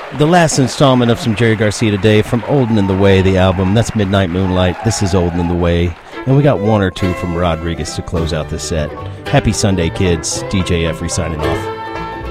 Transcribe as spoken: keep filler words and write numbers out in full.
The last installment of some Jerry Garcia today from Olden in the Way, the album. That's Midnight Moonlight. This is Olden in the Way. And we got one or two from Rodriguez to close out this set. Happy Sunday, kids. D J Effrey signing off.